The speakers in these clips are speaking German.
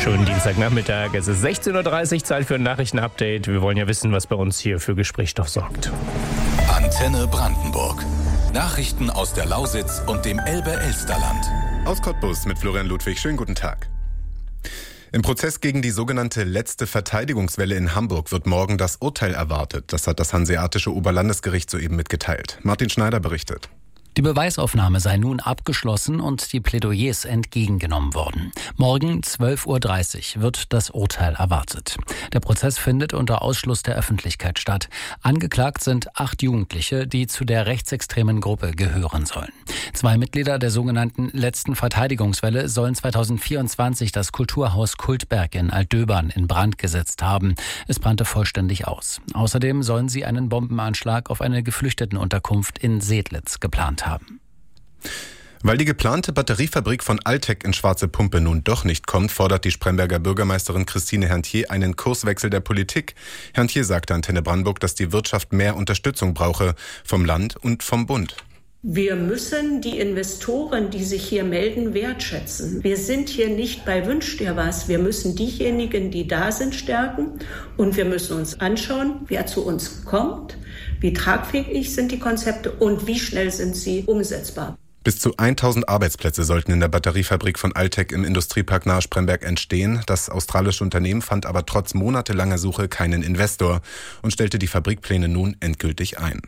Schönen Dienstagnachmittag. Es ist 16.30 Uhr, Zeit für ein Nachrichtenupdate. Wir wollen ja wissen, was bei uns hier für Gesprächsstoff sorgt. Antenne Brandenburg. Nachrichten aus der Lausitz und dem Elbe-Elsterland. Aus Cottbus mit Florian Ludwig. Schönen guten Tag. Im Prozess gegen die sogenannte letzte Verteidigungswelle in Hamburg wird morgen das Urteil erwartet. Das hat das Hanseatische Oberlandesgericht soeben mitgeteilt. Martin Schneider berichtet. Die Beweisaufnahme sei nun abgeschlossen und die Plädoyers entgegengenommen worden. Morgen 12.30 Uhr wird das Urteil erwartet. Der Prozess findet unter Ausschluss der Öffentlichkeit statt. Angeklagt sind 8 Jugendliche, die zu der rechtsextremen Gruppe gehören sollen. 2 Mitglieder der sogenannten letzten Verteidigungswelle sollen 2024 das Kulturhaus Kultberg in Altdöbern in Brand gesetzt haben. Es brannte vollständig aus. Außerdem sollen sie einen Bombenanschlag auf eine Geflüchtetenunterkunft in Sedlitz geplant haben. Weil die geplante Batteriefabrik von Altec in Schwarze Pumpe nun doch nicht kommt, fordert die Spremberger Bürgermeisterin Christine Herrntje einen Kurswechsel der Politik. Herrntje sagte Antenne Brandenburg, dass die Wirtschaft mehr Unterstützung brauche, vom Land und vom Bund. Wir müssen die Investoren, die sich hier melden, wertschätzen. Wir sind hier nicht bei Wünsch dir was. Wir müssen diejenigen, die da sind, stärken. Und wir müssen uns anschauen, wer zu uns kommt, wie tragfähig sind die Konzepte und wie schnell sind sie umsetzbar. Bis zu 1000 Arbeitsplätze sollten in der Batteriefabrik von Altec im Industriepark nahe Spremberg entstehen. Das australische Unternehmen fand aber trotz monatelanger Suche keinen Investor und stellte die Fabrikpläne nun endgültig ein.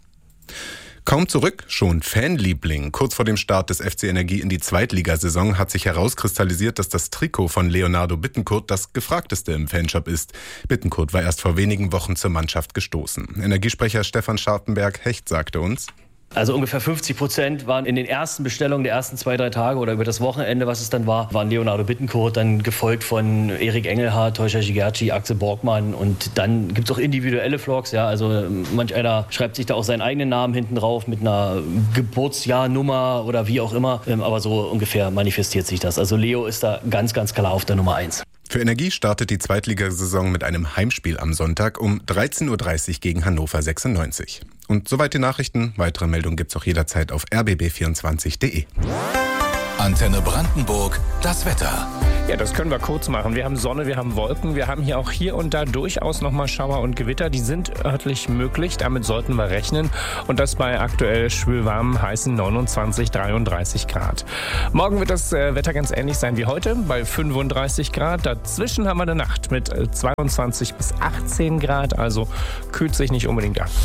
Kaum zurück, schon Fanliebling. Kurz vor dem Start des FC Energie in die Zweitligasaison hat sich herauskristallisiert, dass das Trikot von Leonardo Bittencourt das gefragteste im Fanshop ist. Bittencourt war erst vor wenigen Wochen zur Mannschaft gestoßen. Energiesprecher Stefan Scharfenberg-Hecht sagte uns: Also ungefähr 50% waren in den ersten Bestellungen der ersten 2-3 Tage oder über das Wochenende, was es dann war, waren Leonardo Bittencourt, dann gefolgt von Erik Engelhardt, Teuscher Gigerci, Axel Borgmann und dann gibt es auch individuelle Vlogs, ja, also manch einer schreibt sich da auch seinen eigenen Namen hinten drauf mit einer Geburtsjahrnummer oder wie auch immer, aber so ungefähr manifestiert sich das. Also Leo ist da ganz, ganz klar auf der Nummer 1. Für Energie startet die Zweitligasaison mit einem Heimspiel am Sonntag um 13.30 Uhr gegen Hannover 96. Und soweit die Nachrichten. Weitere Meldungen gibt's auch jederzeit auf rbb24.de. Antenne Brandenburg, das Wetter. Ja, das können wir kurz machen. Wir haben Sonne, wir haben Wolken, wir haben hier und da durchaus nochmal Schauer und Gewitter. Die sind örtlich möglich, damit sollten wir rechnen. Und das bei aktuell schwülwarmen, heißen 29, 33 Grad. Morgen wird das Wetter ganz ähnlich sein wie heute, bei 35 Grad. Dazwischen haben wir eine Nacht mit 22 bis 18 Grad, also kühlt sich nicht unbedingt ab.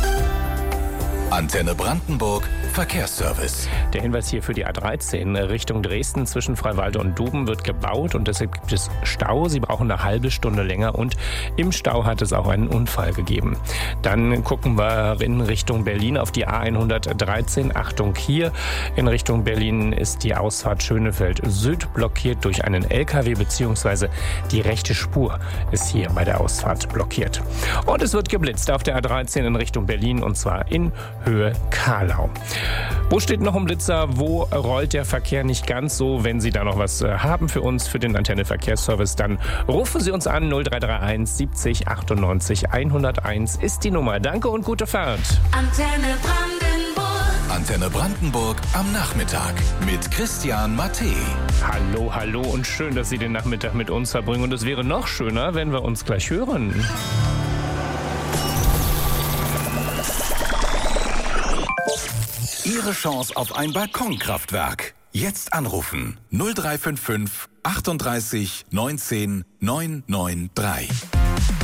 Antenne Brandenburg, Verkehrsservice. Der Hinweis hier für die A13 Richtung Dresden zwischen Freiwalde und Duben wird gebaut und deshalb gibt es Stau. Sie brauchen eine halbe Stunde länger und im Stau hat es auch einen Unfall gegeben. Dann gucken wir in Richtung Berlin auf die A113. Achtung, hier in Richtung Berlin ist die Ausfahrt Schönefeld Süd blockiert durch einen LKW bzw. die rechte Spur ist hier bei der Ausfahrt blockiert. Und es wird geblitzt auf der A13 in Richtung Berlin und zwar in Höhe Kahlau. Wo steht noch ein Blitzer? Wo rollt der Verkehr nicht ganz so? Wenn Sie da noch was haben für uns, für den Antenne Verkehrsservice, dann rufen Sie uns an. 0331 70 98 101 ist die Nummer. Danke und gute Fahrt. Antenne Brandenburg. Antenne Brandenburg am Nachmittag mit Christian Matthä. Hallo und schön, dass Sie den Nachmittag mit uns verbringen. Und es wäre noch schöner, wenn wir uns gleich hören. Ihre Chance auf ein Balkonkraftwerk. Jetzt anrufen 0355 38 19 993.